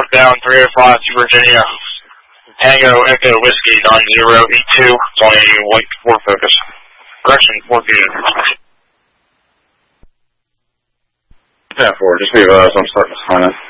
down 305 to Virginia. Tango Echo Whiskey 9082. It's only white Ford Focus. Correction, Ford unit. Yeah, Ford, just be advised, I'm starting to sign it.